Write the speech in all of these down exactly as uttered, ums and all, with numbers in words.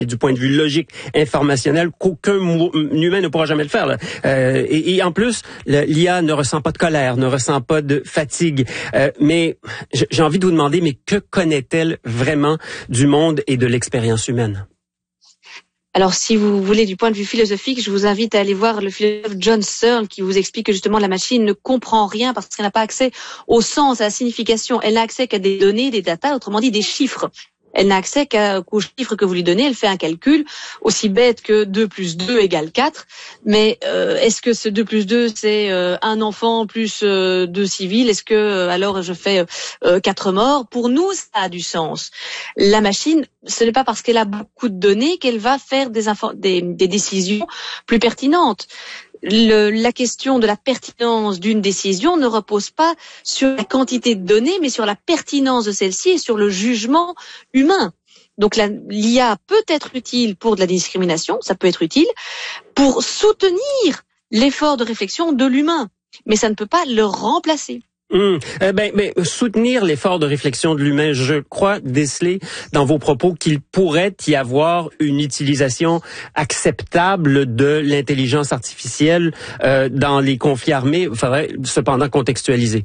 du point de vue logique, informationnel, qu'aucun humain ne pourra jamais le faire. Là. Euh, et, et en plus, l'I A ne ressent pas de colère, ne ressent pas de fatigue. Euh, mais j'ai envie de vous demander, mais que connaît-elle vraiment du monde et de l'expérience humaine? Alors, si vous voulez, du point de vue philosophique, je vous invite à aller voir le philosophe John Searle qui vous explique que justement la machine ne comprend rien parce qu'elle n'a pas accès au sens, à la signification. Elle n'a accès qu'à des données, des datas, autrement dit des chiffres. Elle n'a accès qu'aux chiffres que vous lui donnez. Elle fait un calcul aussi bête que deux plus deux égale quatre. Mais euh, est-ce que ce deux plus deux, c'est euh, un enfant plus euh, deux civils? Est-ce que euh, alors je fais euh, quatre morts? Pour nous, ça a du sens. La machine, ce n'est pas parce qu'elle a beaucoup de données qu'elle va faire des, des, des décisions plus pertinentes. Le, la question de la pertinence d'une décision ne repose pas sur la quantité de données, mais sur la pertinence de celle-ci et sur le jugement humain. Donc l'I A peut être utile pour de la discrimination, ça peut être utile pour soutenir l'effort de réflexion de l'humain, mais ça ne peut pas le remplacer. Hum. Eh ben, ben, soutenir l'effort de réflexion de l'humain, je crois déceler dans vos propos qu'il pourrait y avoir une utilisation acceptable de l'intelligence artificielle euh, dans les conflits armés. Il faudrait cependant contextualiser.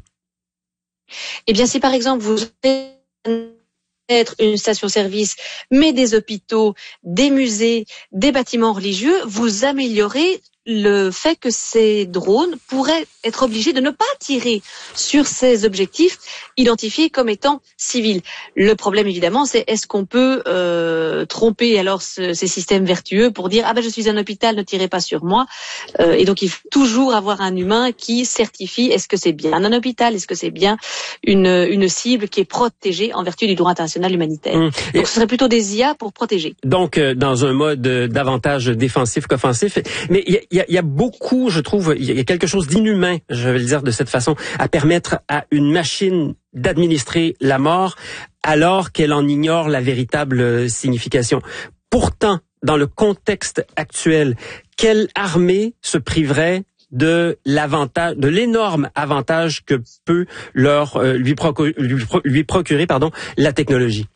Eh bien, si par exemple vous avez être une station-service, mais des hôpitaux, des musées, des bâtiments religieux, vous améliorez le fait que ces drones pourraient être obligés de ne pas tirer sur ces objectifs identifiés comme étant civils. Le problème, évidemment, c'est est-ce qu'on peut euh, tromper alors ce, ces systèmes vertueux pour dire « Ah ben je suis un hôpital, ne tirez pas sur moi euh, ». Et donc, il faut toujours avoir un humain qui certifie est-ce que c'est bien un hôpital, est-ce que c'est bien une, une cible qui est protégée en vertu du droit international humanitaire. Mmh. Donc, ce serait plutôt des I A pour protéger. Donc, euh, dans un mode euh, davantage défensif qu'offensif. Mais il y a Il y, a, il y a beaucoup, je trouve, il y a quelque chose d'inhumain, je vais le dire de cette façon, à permettre à une machine d'administrer la mort alors qu'elle en ignore la véritable signification. Pourtant, dans le contexte actuel, quelle armée se priverait de l'avantage, de l'énorme avantage que peut leur euh, lui, procurer, lui, lui procurer, pardon, la technologie?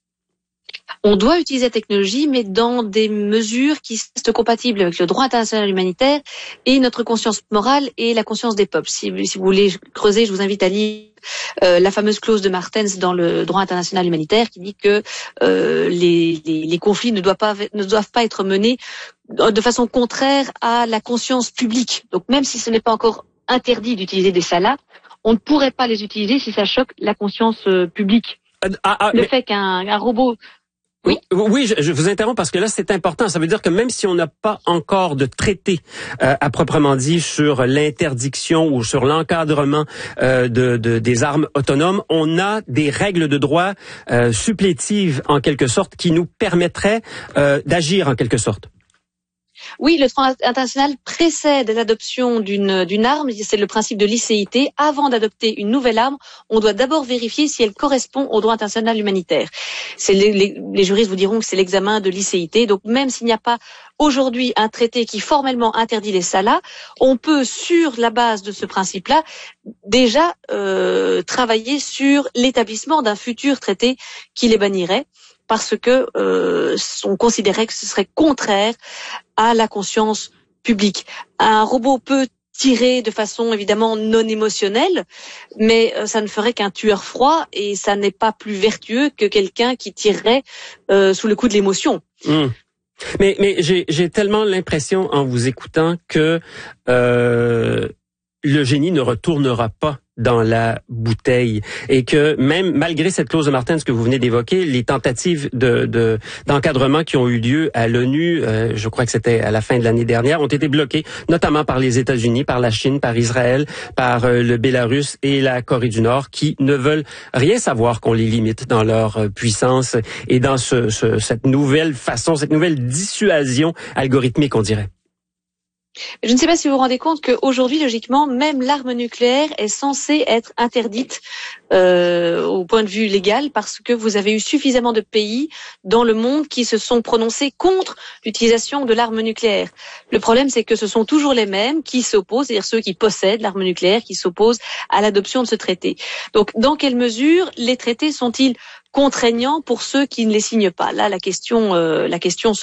On doit utiliser la technologie, mais dans des mesures qui restent compatibles avec le droit international humanitaire et notre conscience morale et la conscience des peuples. Si, si vous voulez creuser, je vous invite à lire euh, la fameuse clause de Martens dans le droit international humanitaire qui dit que euh, les, les, les conflits ne doivent pas, ne doivent pas être menés de façon contraire à la conscience publique. Donc même si ce n'est pas encore interdit d'utiliser des salas, on ne pourrait pas les utiliser si ça choque la conscience euh, publique. Ah, ah, le mais... fait qu'un un robot... Oui, oui, je, je vous interromps parce que là, c'est important. Ça veut dire que même si on n'a pas encore de traité euh, à proprement dit sur l'interdiction ou sur l'encadrement euh, de, de, des armes autonomes, on a des règles de droit euh, supplétives, en quelque sorte, qui nous permettraient euh, d'agir, en quelque sorte. Oui, le droit international précède l'adoption d'une d'une arme, c'est le principe de licéité. Avant d'adopter une nouvelle arme, on doit d'abord vérifier si elle correspond au droit international humanitaire. C'est les, les, les juristes vous diront que c'est l'examen de licéité. Donc même s'il n'y a pas aujourd'hui un traité qui formellement interdit les salas, on peut, sur la base de ce principe-là, déjà euh, travailler sur l'établissement d'un futur traité qui les bannirait, parce que euh, on considérait que ce serait contraire à la conscience publique. Un robot peut tirer de façon évidemment non émotionnelle, mais euh, ça ne ferait qu'un tueur froid et ça n'est pas plus vertueux que quelqu'un qui tirerait euh, sous le coup de l'émotion. Mmh. Mais, mais j'ai, j'ai tellement l'impression en vous écoutant que euh, le génie ne retournera pas dans la bouteille et que même malgré cette clause de Martens que vous venez d'évoquer, les tentatives de, de d'encadrement qui ont eu lieu à l'ONU, euh, je crois que c'était à la fin de l'année dernière, ont été bloquées, notamment par les États-Unis, par la Chine, par Israël, par euh, le Bélarus et la Corée du Nord, qui ne veulent rien savoir qu'on les limite dans leur euh, puissance et dans ce, ce, cette nouvelle façon, cette nouvelle dissuasion algorithmique, on dirait. Je ne sais pas si vous vous rendez compte qu'aujourd'hui, logiquement, même l'arme nucléaire est censée être interdite euh, au point de vue légal parce que vous avez eu suffisamment de pays dans le monde qui se sont prononcés contre l'utilisation de l'arme nucléaire. Le problème, c'est que ce sont toujours les mêmes qui s'opposent, c'est-à-dire ceux qui possèdent l'arme nucléaire, qui s'opposent à l'adoption de ce traité. Donc, dans quelle mesure les traités sont-ils contraignants pour ceux qui ne les signent pas. Là, la question, euh, la question